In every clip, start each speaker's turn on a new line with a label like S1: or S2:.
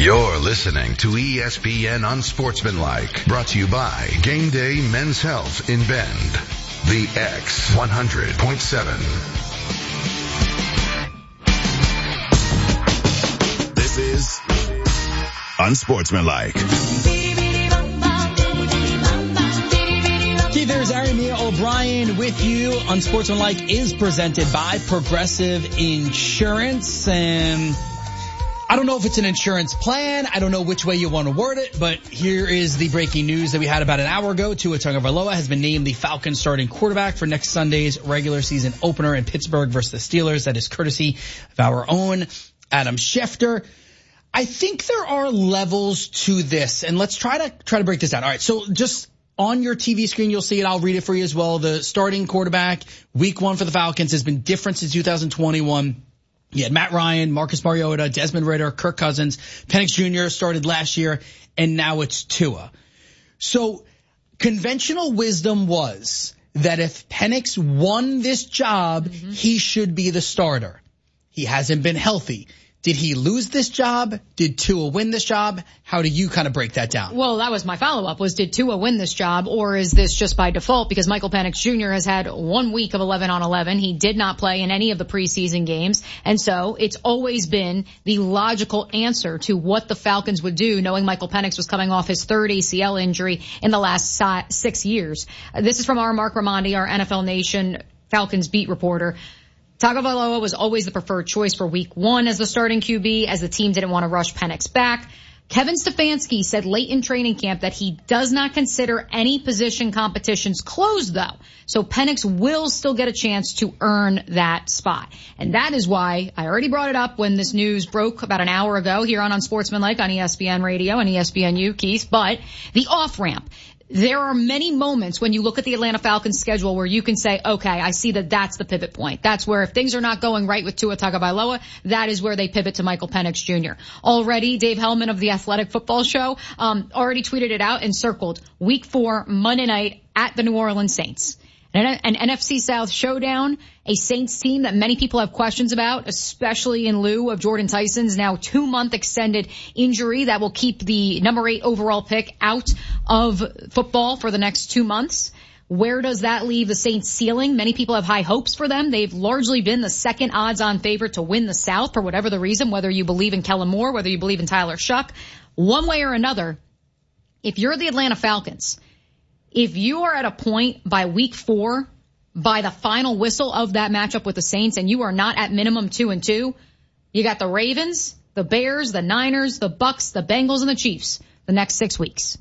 S1: You're listening to ESPN Unsportsmanlike, brought to you by Game Day Men's Health in Bend. The X 100.7. This is Unsportsmanlike.
S2: There's Aramia O'Brien with you. Unsportsmanlike is presented by Progressive Insurance, and I don't know if it's an insurance plan. I don't know which way you want to word it, but here is the breaking news that we had about an hour ago. Tua Tagovailoa has been named the Falcons starting quarterback for next Sunday's regular season opener in Pittsburgh versus the Steelers. That is courtesy of our own Adam Schefter. I think there are levels to this, and let's try to break this down. All right, so just on your TV screen, you'll see it. I'll read it for you as well. The starting quarterback, week 1 for the Falcons, has been different since 2021. You had Matt Ryan, Marcus Mariota, Desmond Ridder, Kirk Cousins, Penix Jr. started last year, and now it's Tua. So conventional wisdom was that if Penix won this job, he should be the starter. He hasn't been healthy. Did he lose this job? Did Tua win this job? How do you kind of break that down?
S3: Well, that was my follow-up, was did Tua win this job, or is this just by default? Because Michael Penix Jr. has had 1 week of 11 on 11. He did not play in any of the preseason games. And so it's always been the logical answer to what the Falcons would do, knowing Michael Penix was coming off his 3rd ACL injury in the last 6 years. This is from our Mark Ramondi, our NFL Nation Falcons beat reporter. Tagovailoa was always the preferred choice for week 1 as the starting QB, as the team didn't want to rush Penix back. Kevin Stefanski said late in training camp that he does not consider any position competitions closed, though. So Penix will still get a chance to earn that spot. And that is why I already brought it up when this news broke about an hour ago here on Unsportsmanlike on ESPN Radio and ESPNU, Keith. But the off-ramp. There are many moments when you look at the Atlanta Falcons schedule where you can say, okay, I see that that's the pivot point. That's where if things are not going right with Tua Tagovailoa, that is where they pivot to Michael Penix Jr. Already, Dave Hellman of the Athletic Football Show already tweeted it out and circled week 4, Monday night at the New Orleans Saints. An NFC South showdown, a Saints team that many people have questions about, especially in lieu of Jordan Tyson's now 2-month extended injury that will keep the number 8 overall pick out of football for the next 2 months. Where does that leave the Saints' ceiling? Many people have high hopes for them. They've largely been the second odds-on favorite to win the South for whatever the reason, whether you believe in Kellen Moore, whether you believe in Tyler Shuck. One way or another, if you're the Atlanta Falcons, if you are at a point by week 4, by the final whistle of that matchup with the Saints, and you are not at minimum 2-2, you got the Ravens, the Bears, the Niners, the Bucks, the Bengals, and the Chiefs the next 6 weeks.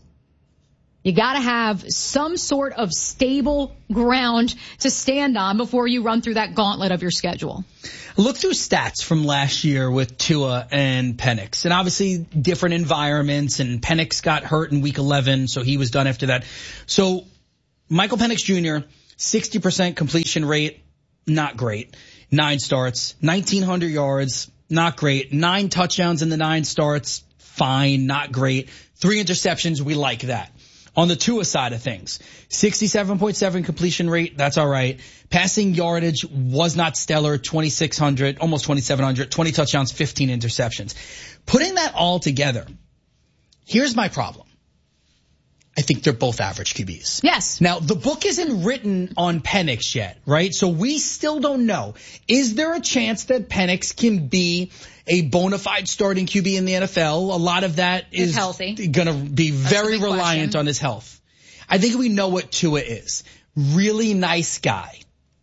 S3: You gotta have some sort of stable ground to stand on before you run through that gauntlet of your schedule.
S2: Look through stats from last year with Tua and Penix, and obviously different environments, and Penix got hurt in week 11, so he was done after that. So Michael Penix Jr., 60% completion rate, not great. 9 starts, 1,900 yards, not great. 9 touchdowns in the 9 starts, fine, not great. 3 interceptions, we like that. On the Tua side of things, 67.7 completion rate, that's all right. Passing yardage was not stellar, 2,600, almost 2,700, 20 touchdowns, 15 interceptions. Putting that all together, here's my problem. I think they're both average QBs.
S3: Yes.
S2: Now, the book isn't written on Penix yet, right? So we still don't know. Is there a chance that Penix can be a bona fide starting QB in the NFL? A lot of that is going to be very reliant on his health. I think we know what Tua is. Really nice guy.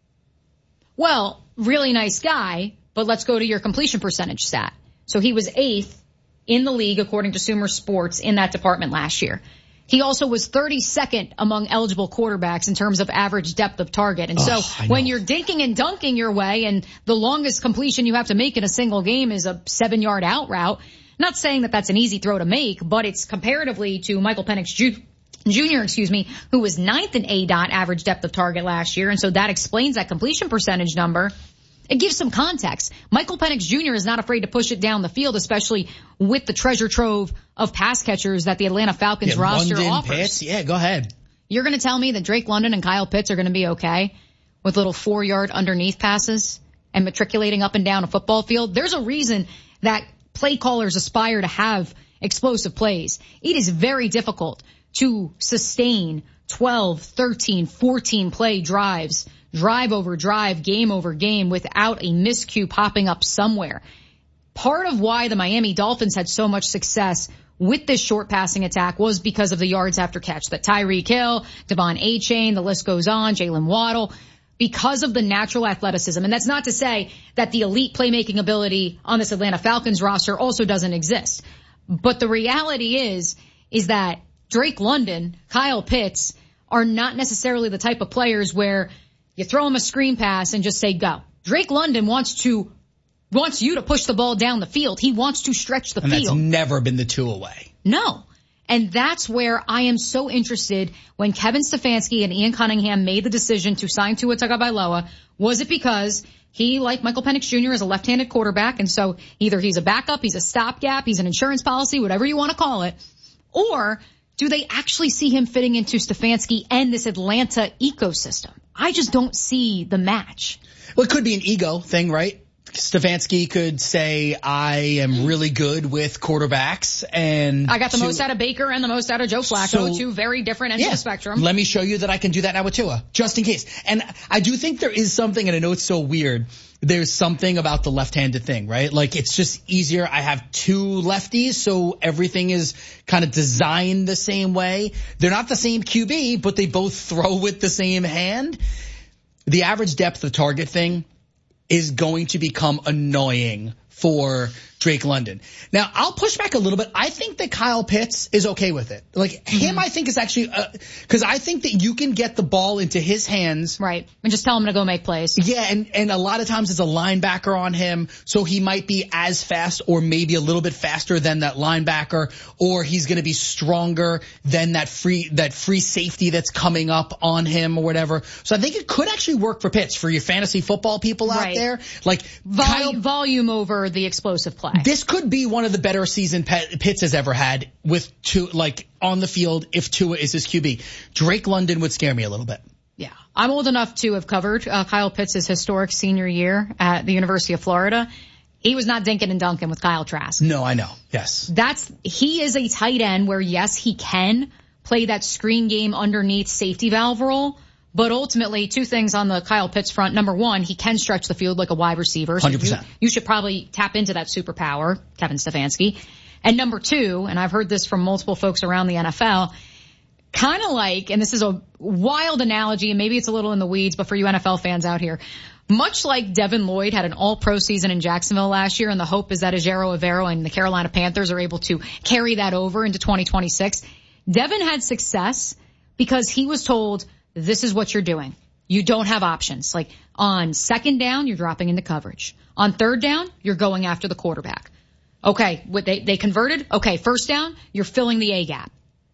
S3: Well, really nice guy, but let's go to your completion percentage stat. So he was 8th in the league, according to Sumer Sports, in that department last year. He also was 32nd among eligible quarterbacks in terms of average depth of target. And so when you're dinking and dunking your way and the longest completion you have to make in a single game is a 7-yard out route, not saying that that's an easy throw to make, but it's comparatively to Michael Penix Jr., who was 9th in ADOT average depth of target last year. And so that explains that completion percentage number. It gives some context. Michael Penix Jr. is not afraid to push it down the field, especially with the treasure trove of pass catchers that the Atlanta Falcons roster
S2: London,
S3: offers.
S2: Pitts. Yeah, go ahead.
S3: You're going to tell me that Drake London and Kyle Pitts are going to be okay with little 4-yard underneath passes and matriculating up and down a football field? There's a reason that play callers aspire to have explosive plays. It is very difficult to sustain 12, 13, 14 play drives, drive over drive, game over game without a miscue popping up somewhere. Part of why the Miami Dolphins had so much success with this short passing attack was because of the yards after catch that Tyreek Hill, Devon Achane, the list goes on, Jalen Waddle, because of the natural athleticism. And that's not to say that the elite playmaking ability on this Atlanta Falcons roster also doesn't exist. But the reality is that Drake London, Kyle Pitts are not necessarily the type of players where you throw them a screen pass and just say go. Drake London wants you to push the ball down the field. He wants to stretch the field.
S2: And that's never been the Tua way.
S3: No. And that's where I am so interested when Kevin Stefanski and Ian Cunningham made the decision to sign Tua Tagovailoa. Was it because he, like Michael Penix Jr., is a left-handed quarterback, and so either he's a backup, he's a stopgap, he's an insurance policy, whatever you want to call it, or do they actually see him fitting into Stefanski and this Atlanta ecosystem? I just don't see the match.
S2: Well, it could be an ego thing, right? Stefanski could say, I am really good with quarterbacks, and
S3: I got the most out of Baker and the most out of Joe Flacco, two very different ends of the spectrum.
S2: Let me show you that I can do that now with Tua, just in case. And I do think there is something, and I know it's so weird, there's something about the left-handed thing, right? Like, it's just easier. I have two lefties, so everything is kind of designed the same way. They're not the same QB, but they both throw with the same hand. The average depth of target thing is going to become annoying for Drake London. Now, I'll push back a little bit. I think that Kyle Pitts is okay with it. Like, him, I think is actually, cause I think that you can get the ball into his hands.
S3: Right. And just tell him to go make plays.
S2: Yeah. And a lot of times it's a linebacker on him. So he might be as fast or maybe a little bit faster than that linebacker, or he's going to be stronger than that free safety that's coming up on him or whatever. So I think it could actually work for Pitts, for your fantasy football people out there. Like
S3: volume over the explosive play.
S2: This could be one of the better season Pitts has ever had with Tua, like on the field, if Tua is his QB. Drake London would scare me a little bit.
S3: Yeah. I'm old enough to have covered Kyle Pitts' historic senior year at the University of Florida. He was not dinking and dunking with Kyle Trask.
S2: No, I know. Yes.
S3: He is a tight end where, yes, he can play that screen game underneath safety valve role. But ultimately, two things on the Kyle Pitts front. Number one, he can stretch the field like a wide receiver. So
S2: 100%.
S3: You should probably tap into that superpower, Kevin Stefanski. And number two, and I've heard this from multiple folks around the NFL, kind of like, and this is a wild analogy, and maybe it's a little in the weeds, but for you NFL fans out here, much like Devin Lloyd had an all-pro season in Jacksonville last year, and the hope is that Ejiro Evero and the Carolina Panthers are able to carry that over into 2026. Devin had success because he was told, this is what you're doing. You don't have options. Like, on second down, you're dropping into coverage. On third down, you're going after the quarterback. Okay, they converted? Okay, first down, you're filling the A gap.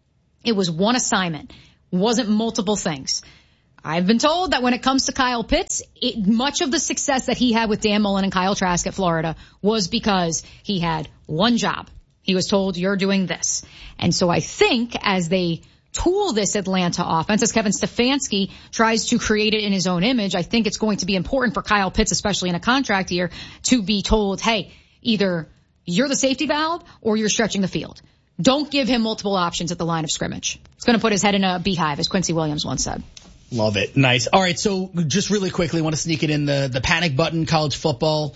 S3: It was one assignment. It wasn't multiple things. I've been told that when it comes to Kyle Pitts, much of the success that he had with Dan Mullen and Kyle Trask at Florida was because he had one job. He was told, you're doing this. And so I think as they tool this Atlanta offense, as Kevin Stefanski tries to create it in his own image, I think it's going to be important for Kyle Pitts, especially in a contract year, to be told, hey, either you're the safety valve or you're stretching the field. Don't give him multiple options at the line of scrimmage. It's going to put his head in a beehive, as Quincy Williams once said.
S2: Love it. Nice. All right. So just really quickly, I want to sneak it in the panic button, college football.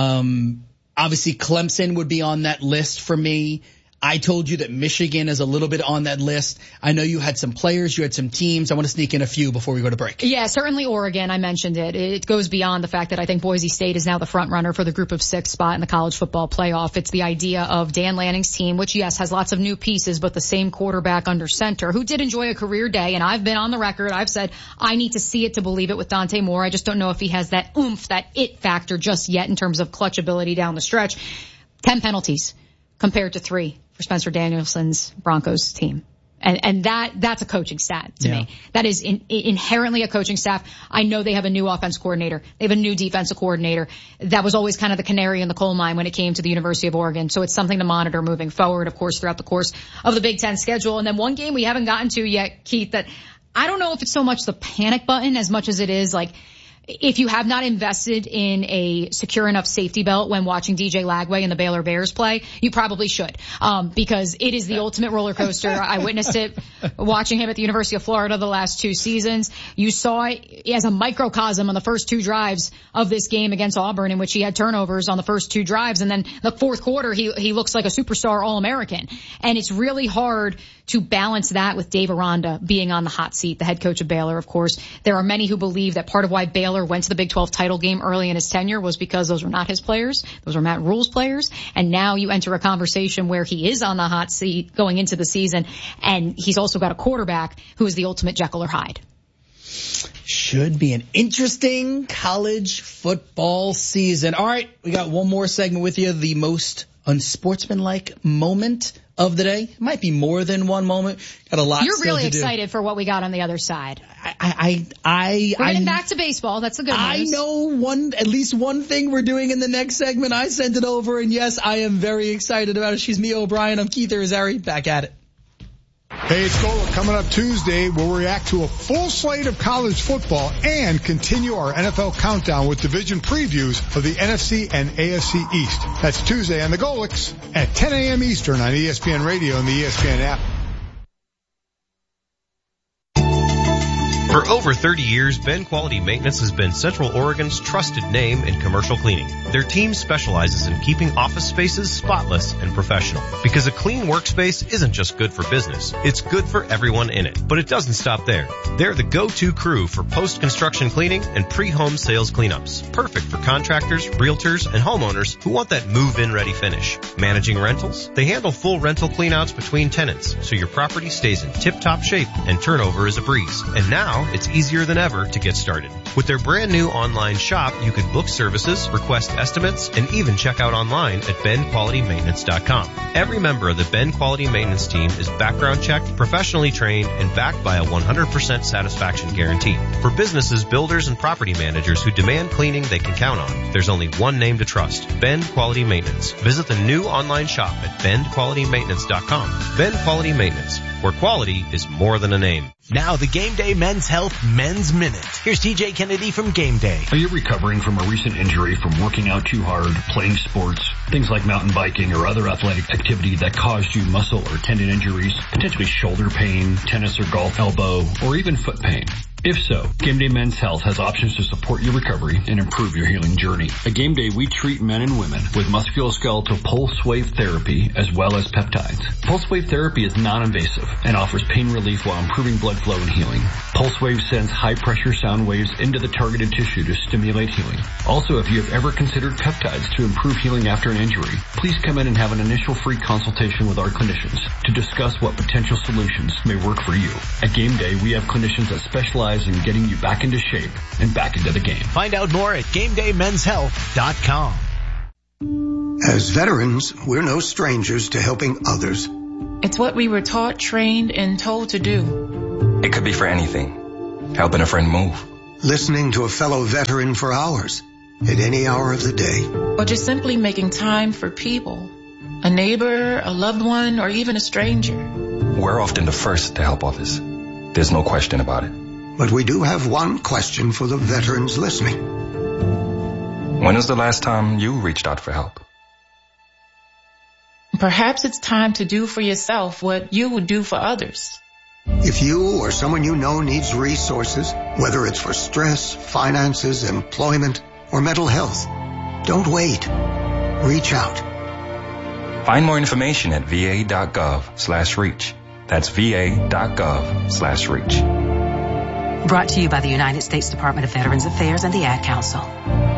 S2: Obviously Clemson would be on that list for me. I told you that Michigan is a little bit on that list. I know you had some players, you had some teams. I want to sneak in a few before we go to break.
S3: Yeah, certainly Oregon. I mentioned it. It goes beyond the fact that I think Boise State is now the front runner for the group of 6 spot in the college football playoff. It's the idea of Dan Lanning's team, which, yes, has lots of new pieces, but the same quarterback under center who did enjoy a career day. And I've been on the record. I've said I need to see it to believe it with Dante Moore. I just don't know if he has that oomph, that it factor just yet in terms of clutch ability down the stretch. 10 penalties compared to 3 for Spencer Danielson's Broncos team. And that's a coaching stat to me. That is inherently a coaching staff. I know they have a new offense coordinator. They have a new defensive coordinator. That was always kind of the canary in the coal mine when it came to the University of Oregon. So it's something to monitor moving forward, of course, throughout the course of the Big Ten schedule. And then one game we haven't gotten to yet, Keith, that I don't know if it's so much the panic button as much as it is like, if you have not invested in a secure enough safety belt when watching DJ Lagway and the Baylor Bears play, you probably should, because it is the ultimate roller coaster. I witnessed it watching him at the University of Florida the last 2 seasons. You saw it as a microcosm on the first 2 drives of this game against Auburn, in which he had turnovers on the first 2 drives, and then the fourth quarter he looks like a superstar All-American. And it's really hard to balance that with Dave Aranda being on the hot seat, the head coach of Baylor, of course. There are many who believe that part of why Baylor went to the Big 12 title game early in his tenure was because those were not his players. Those were Matt Rule's players. And now you enter a conversation where he is on the hot seat going into the season, and he's also got a quarterback who is the ultimate Jekyll or Hyde.
S2: Should be an interesting college football season. All right, we got one more segment with you, the most unsportsmanlike moment of the day. It might be more than one moment. Got a lot.
S3: You're really excited for what we got on the other side.
S2: We're
S3: getting back to baseball. That's the good news.
S2: I know at least one thing we're doing in the next segment. I sent it over, and yes, I am very excited about it. She's Mia O'Brien. I'm Keith Irizarry. Back at it.
S4: Hey, it's Gola coming up Tuesday. We'll react to a full slate of college football and continue our NFL countdown with division previews of the NFC and AFC East. That's Tuesday on the Golix at 10 a.m. Eastern on ESPN Radio and the ESPN app.
S5: For over 30 years, Ben Quality Maintenance has been Central Oregon's trusted name in commercial cleaning. Their team specializes in keeping office spaces spotless and professional. Because a clean workspace isn't just good for business, it's good for everyone in it. But it doesn't stop there. They're the go-to crew for post-construction cleaning and pre-home sales cleanups. Perfect for contractors, realtors, and homeowners who want that move-in ready finish. Managing rentals? They handle full rental cleanouts between tenants, so your property stays in tip-top shape and turnover is a breeze. And now, it's easier than ever to get started. With their brand new online shop, you can book services, request estimates, and even check out online at benqualitymaintenance.com. Every member of the Ben Quality Maintenance team is background checked, professionally trained, and backed by a 100% satisfaction guarantee. For businesses, builders, and property managers who demand cleaning they can count on, there's only one name to trust: Ben Quality Maintenance. Visit the new online shop at benqualitymaintenance.com. Ben Quality Maintenance, where quality is more than a name.
S6: Now the Game Day Men's Health Men's Minute. Here's TJ Kennedy from Game Day.
S7: Are you recovering from a recent injury from working out too hard, playing sports, things like mountain biking or other athletic activity that caused you muscle or tendon injuries, potentially shoulder pain, tennis or golf elbow, or even foot pain? If so, Game Day Men's Health has options to support your recovery and improve your healing journey. At Game Day, we treat men and women with musculoskeletal pulse wave therapy as well as peptides. Pulse wave therapy is non-invasive and offers pain relief while improving blood flow and healing. Pulse wave sends high-pressure sound waves into the targeted tissue to stimulate healing. Also, if you have ever considered peptides to improve healing after an injury, please come in and have an initial free consultation with our clinicians to discuss what potential solutions may work for you. At Game Day, we have clinicians that specialize in getting you back into shape and back into the game.
S6: Find out more at GameDayMen'sHealth.com.
S8: As veterans, we're no strangers to helping others.
S9: It's what we were taught, trained, and told to do.
S10: It could be for anything. Helping a friend move.
S8: Listening to a fellow veteran for hours, at any hour of the day.
S9: Or just simply making time for people. A neighbor, a loved one, or even a stranger.
S10: We're often the first to help others. There's no question about it.
S8: But we do have one question for the veterans listening.
S10: When was the last time you reached out for help?
S9: Perhaps it's time to do for yourself what you would do for others.
S8: If you or someone you know needs resources, whether it's for stress, finances, employment, or mental health, don't wait. Reach out.
S10: Find more information at va.gov/reach. That's va.gov/reach.
S11: Brought to you by the United States Department of Veterans Affairs and the Ad Council.